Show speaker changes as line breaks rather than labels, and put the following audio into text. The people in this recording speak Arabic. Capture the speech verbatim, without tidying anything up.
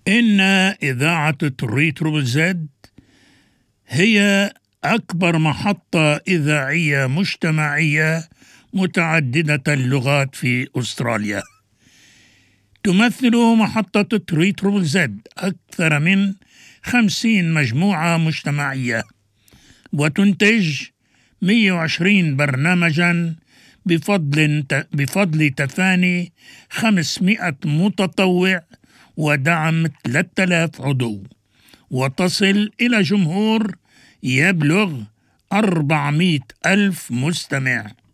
إن إذاعة تريترو زد هي أكبر محطة إذاعية مجتمعية متعددة اللغات في أستراليا. تمثل محطة تريترو زد أكثر من خمسين مجموعة مجتمعية، وتنتج مئة وعشرين برنامجاً بفضل بفضل تفاني خمسمائة متطوع ودعم ثلاثة آلاف عضو، وتصل إلى جمهور يبلغ أربعمائة ألف مستمع.